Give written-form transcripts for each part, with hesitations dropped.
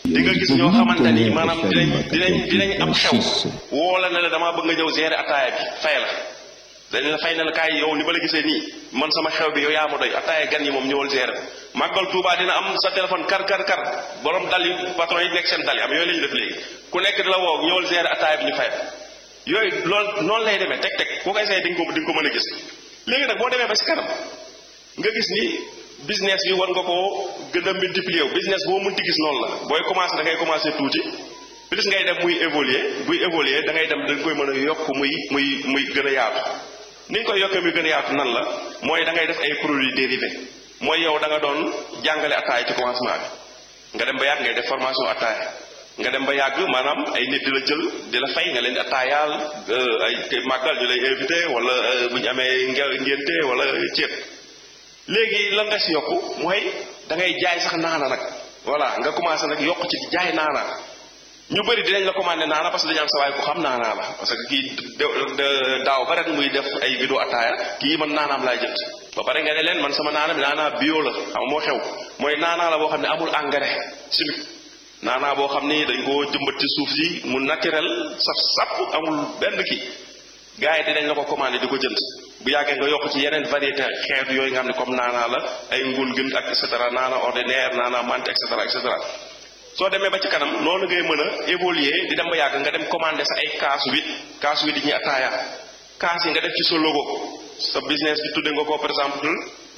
di nga gis ñoo xamante ni maanaam dinañ am xew woo la ne la damaa bëgg nga ñëw gérer ataaya bi fay la dañ la fay ne la kaay yow ni ba la gisee nii man sama xew bi yow yaa ma doy ataaya gan yi moom ñëwal gérer màggal Tuubaa dina am sa téléphone kar borom dal yi patron yi nekk seen dal yi am yooyu la ñu def léegi ku nekk di la woo ñëwal gérer ataaya bi ñu fay yooyu loolu noonu lay demee teg boo koy say di nga ko mën a gis léegi nag boo demee ba si kanam nga gis ni business bi war nga koo gën a multiplier wu business boo mënti gis noonu la booy commencé da ngay commencé tuuti plus ngay dem muy évoluer buy évoluer da ngay dem da nga koy mën a yokk muy gën a yaatu ni nga koy yokkee muy gën a yaatu nan la mooy da ngay def ay produits dérivés mooy yow da nga doon jàngale ataaya ci commencement bi nga dem ba yàgg ngay def formation ataaya nga dem ba yàgg maanaam ay nit di la jël di la fay nga leen di ataayaal ay màggal ñu lay invité wala bu ñu amee ngénte wala ceeb léegi lan nga si yokku mooy da ngay jaay sax naana nag voilà nga commencé nag yokk ci jaay naana ñu bëri dinañ la commandé naana parce que dañu am sa waay ku xam naana la parce que kii daaw ba rek muy def ay vidéo ataaya kii man naanaam laay jënd ba pare nga ne leen man sama naana bi naana bio la xam moo xew mooy naana la boo xam ne amul engrais chimique naana boo xam ni dañ koo jëmbat ci suuf si mu naturel sap amul benn kii gars yi dinañ la ko commandé di ko jënd bu yàggee nga yokk ci yeneen variété xeetu yooyu nga xam ne comme naana la ay ngul gën ak et cetera naana ordinaire naana mante et cetera soo demee ba ci kanam noonu ngay mën a évoluer di dem ba yàgg nga dem commandé sa ay kaasu wit yi ñuy ataaya kaas yi nga def ci sa logo sa business bi tudde nga ko par exemple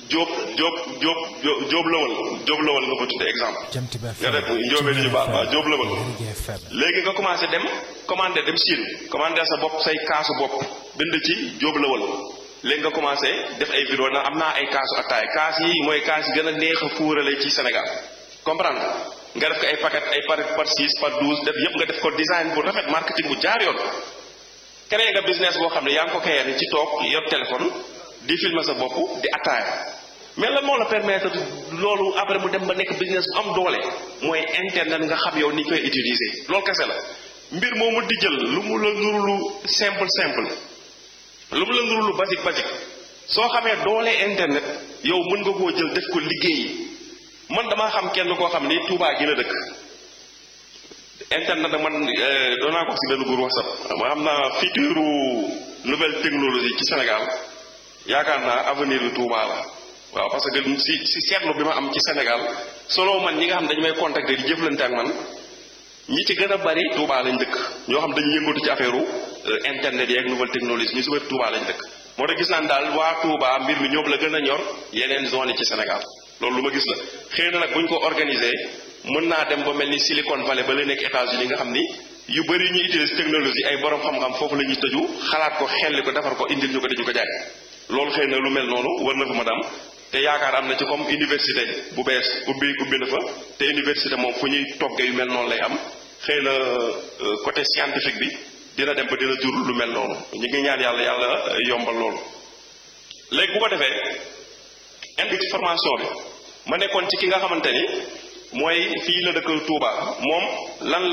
Jóob lawal nga ko tudde exemple nga def njóobee di ñu baax waaw Jóob lawal léegi nga commencé dem commandé dem Chine commandé sa bopp say kaasu bopp bind ci Jóob lawal léegi nga commencé def ay vidéo na am naa ay kaasu ataaya kaas yi mooy kaas yi gën a neex a fuurale ci Sénégal comprendre nga def ko ay paquet ay par 6 par 12 def yëpp nga def ko design bu rafet marketing bu jaar yoon créé nga business boo xam ne yaa ngi ko créé ni ci toog yor téléphone di filmer sa bopp di ataaya mais lan moo la permettre loolu après mu dem ba nekk business bu am doole mooy internet nga xam yow ni ñu koy utiliser loolu kese la mbir moomu di jël lu mu la nuru lu simple lu mu la nuru lu basique soo xamee doole internet yow mën nga koo jël def ko liggéey man damaa xam kenn koo xam ni Touba gi la dëkk internet nag man doonaa ko si benn groupe WhatsApp ma xam naa futur nouvelle technologie ci Sénégal yaakaar naa avenir bi Touba la waaw parce que si seetlu bi ma am ci Sénégal solo man ñi nga xam dañu may contacter di jëflante ak man ñi ci gën a bari Touba lañ dëkk ñoo xam dañuy yëngatu ci affaire internet yeeg nouvelle technologie ñu si bëri Touba lañ dëkk moo tax gis naan daal waa Touba mbir mi ñoom la gën a ñor yeneen zone yi ci Sénégal loolu lu ma gis la xëy na nag bu ñu ko organisé mën naa dem ba mel ni Silicon Valley ba la nekk États-Unis nga xam ni yu bëri ñuy utiliser technologie ay borom xam-xam foofu la ñuy tëju xalaat ko xelli ko defar ko indil ñu ko dañu ko jaay loolu xëy na lu mel noonu war na fa ma dam te yaakaar am na ci comme université bu bees ubbi na fa te université moom fu ñuy toggee yu mel noonu lay am xëy na côté scientifique bi dina dem ba dina jur lu mel noonu ñu ngi ñaan yàlla yombal loolu léegi bu ko defee indi ci formation bi ma nekkoon ci ki nga xamante ni mooy fii la dëkk Touba moom lan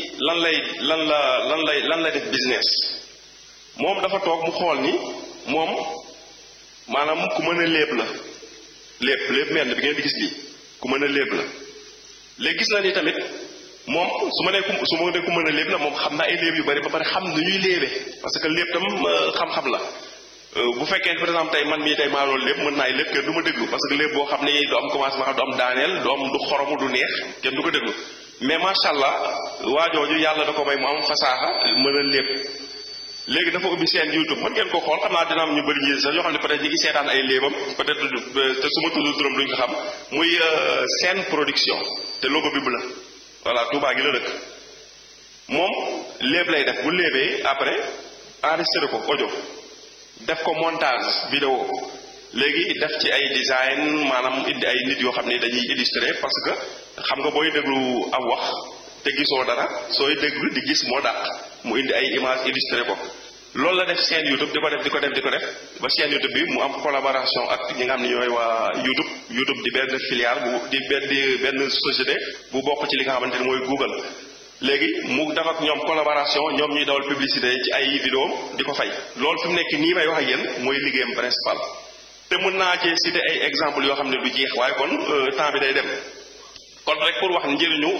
la def business moom dafa toog mu xool ni moom maanaam ku mën a léeb la léeb mel bi ngeen di gis nii ku mën a léeb la léegi gis na ni tamit moom su ma nee ku mën a léeb la moom xam naa ay léeb yu bari ba pare xam nu ñuy léebe parce que léeb tam xam-xam la bu fekkee par exemple tey man mii tey maa loolu lépp mën naay lépp kenn du ma déglu parce que lépp boo xam ni du am commencement du am daaneel du xoromu du neex kenn du ko déglu mais macha allah waajooju yàlla da ko may mu am fasaaxa mën a lépp léegi dafa ubbi seen YouTube mën ngeen ko xool xam naa dina am ñu bëri ñi sax yoo xam ne peut-être ñi ngi seetaan ay léebam peut-être te su ma tudd turam duñ ko xam muy Sen Production te logo bi bu la voilà Touba gi la dëkk moom léeb lay def bu léebee après enregistré ko audio def ko montage vidéo léegi def ci ay design maanaam indi ay nit yoo xam ne dañuy illustrer parce que xam nga booy déglu ab wax te gisoo dara sooy déglu di gis moo dàq mu indi ay image illustré ko loolu la def chaîne YouTube di ko def ba chaîne YouTube bi mu am collaboration ak ñi nga xam ne ñooy waa YouTube di benn filiale benn société bu bokk ci li nga xamante ne mooy Google léegi mu def ak ñoom collaboration ñoom ñuy dawal publicité ci ay vidéo di ko fay loolu fi mu nekk nii may wax ak yéen mooy liggéeyam principal te mën naa cee citer ay exemple yoo xam ne du jeex waaye kon temps bi day dem kon rek pour wax njëriñu